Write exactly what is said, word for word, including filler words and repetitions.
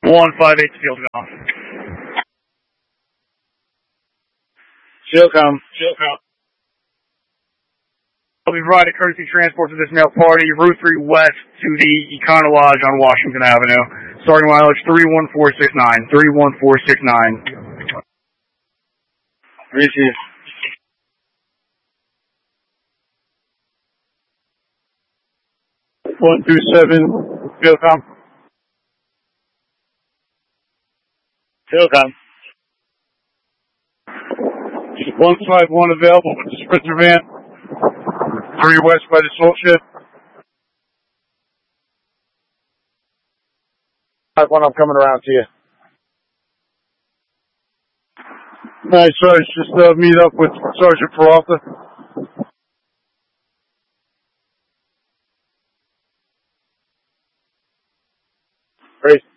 one five eight field gone. Shieldcom. Shieldcom. I'll be providing courtesy transport to this mail party, Route three West to the Econo Lodge on Washington Avenue. Starting mileage three one four six nine. three one four six nine. Receive. one two seven. Shieldcom. Shieldcom. one five one available with the Sprinter van. three West by the salt shed. five one, I'm coming around to you. Nice, Sarge. Just uh, meet up with Sergeant Peralta. Great.